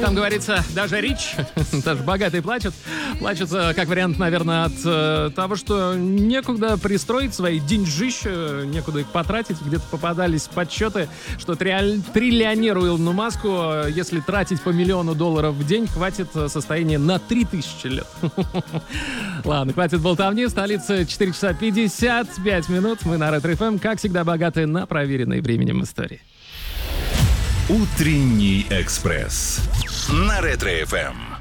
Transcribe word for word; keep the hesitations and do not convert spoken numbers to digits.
там говорится, даже рич, даже богатые плачут. Плачут, как вариант, наверное, от э, того, что некуда пристроить свои деньжища, некуда их потратить. Где-то попадались подсчеты, что триаль... триллионеру Илону Маску, если тратить по миллиону долларов в день, хватит состояния на три тысячи лет. Ладно, хватит болтовни. В столице четыре часа пятьдесят пять минут. Мы на Ретро эф эм, как всегда, богатые на проверенные временем истории. Утренний экспресс на Ретро эф эм.